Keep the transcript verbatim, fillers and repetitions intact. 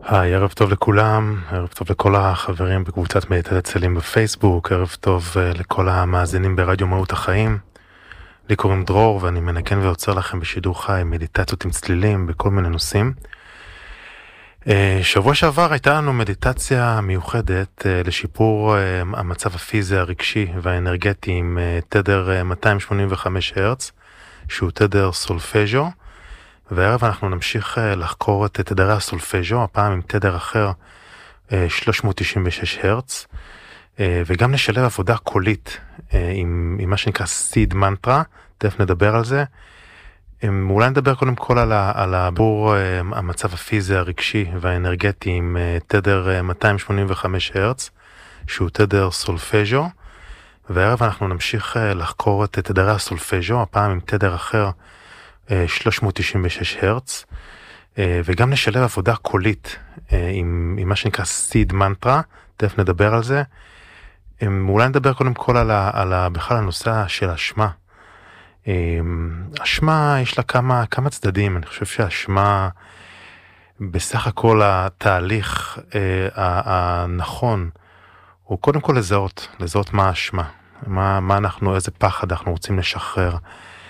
היי, ערב טוב לכולם, ערב טוב לכל החברים בקבוצת מדיטציית צלים בפייסבוק, ערב טוב uh, לכל המאזינים ברדיו מהות החיים. לי קוראים דרור ואני מנגן ויוצר לכם בשידור חי מדיטציות עם צלילים בכל מיני נושאים. Uh, שבוע שעבר הייתה לנו מדיטציה מיוחדת uh, לשיפור uh, המצב הפיזי, הרגשי והאנרגטי עם uh, תדר uh, מאתיים שמונים וחמש הרץ, שהוא תדר סולפז'ו. והערב אנחנו נמשיך לחקור את תדרי הסולפז'ו, הפעם עם תדר אחר, שלוש מאות תשעים ושש הרץ, וגם נשלב עבודה קולית עם, עם מה שנקרא סיד מנטרה, תכף נדבר על זה. אולי נדבר קודם כל על, על הבור המצב הפיזי, הרגשי והאנרגטי עם תדר מאתיים שמונים וחמש הרץ, שהוא תדר סולפז'ו, והערב אנחנו נמשיך לחקור את תדרי הסולפז'ו, הפעם עם תדר אחר, שלוש מאות תשעים ושש הרץ, וגם נשלב עבודה קולית עם, עם מה שנקרא סיד מנטרה, תכף נדבר על זה. אולי נדבר קודם כל על, ה, על ה, בכלל הנושא של אשמה. אשמה יש לה כמה, כמה צדדים. אני חושב שהאשמה בסך הכל התהליך הנכון הוא קודם כל לזהות, לזהות מה האשמה, מה, מה אנחנו, איזה פחד אנחנו רוצים לשחרר.